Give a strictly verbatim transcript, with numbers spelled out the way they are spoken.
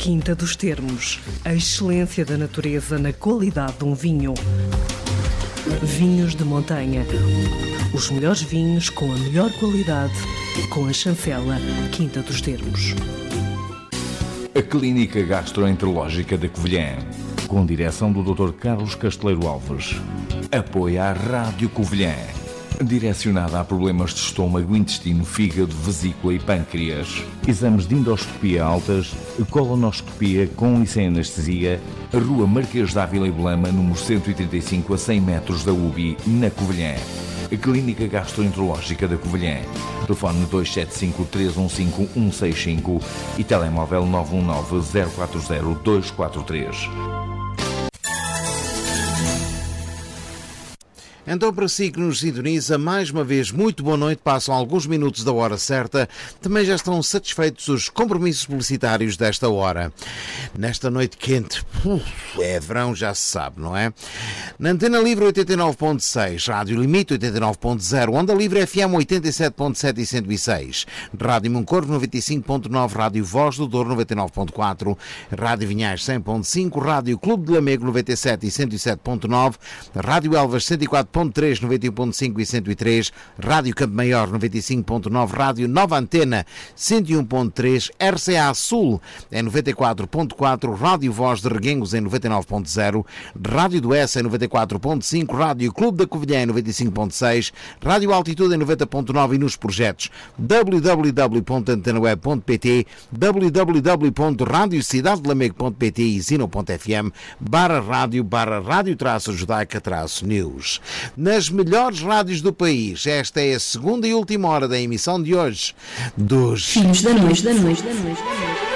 Quinta dos Termos, a excelência da natureza na qualidade de um vinho. Vinhos de montanha, os melhores vinhos com a melhor qualidade, com a chancela Quinta dos Termos. A Clínica Gastroenterológica da Covilhã, com direção do doutor Carlos Casteleiro Alves. Apoia a Rádio Covilhã, direcionada a problemas de estômago, intestino, fígado, vesícula e pâncreas. Exames de endoscopia altas, colonoscopia com e sem anestesia. Rua Marquês de Ávila e Belema, número cento e trinta e cinco, a cem metros da U B I, na Covilhã. A Clínica Gastroenterológica da Covilhã. Telefone dois sete cinco, três um cinco, um seis cinco e telemóvel nove um nove, zero quatro zero, dois quatro três. Então, para si que nos sintoniza, mais uma vez, muito boa noite. Passam alguns minutos da hora certa. Também já estão satisfeitos os compromissos publicitários desta hora. Nesta noite quente, uf, é verão, já se sabe, não é? Na Antena Livre oitenta e nove ponto seis, Rádio Limite oitenta e nove ponto zero, Onda Livre F M oitenta e sete ponto sete e cento e seis, Rádio Moncorvo noventa e cinco ponto nove, Rádio Voz do Douro noventa e nove ponto quatro, Rádio Vinhais cem ponto cinco, Rádio Clube de Lamego noventa e sete e cento e sete ponto nove, Rádio Elvas cento e quatro ponto três, noventa e um ponto cinco e cento e três, Rádio Campo Maior noventa e cinco ponto nove, Rádio Nova Antena cento e um ponto três, R C A Sul em noventa e quatro ponto quatro, Rádio Voz de Reguengos em noventa e nove ponto zero, Rádio do S em noventa e quatro ponto cinco, Rádio Clube da Covilhã em noventa e cinco ponto seis, Rádio Altitude em noventa ponto nove e nos projetos w w w ponto antena web ponto p t, w w w ponto radio cidade de lamego ponto p t e zino ponto f m barra rádio barra rádio traço judaica traço news. Nas melhores rádios do país, esta é a segunda e última hora da emissão de hoje dos Filhos da Noite, da Noite, da Noite, da Noite.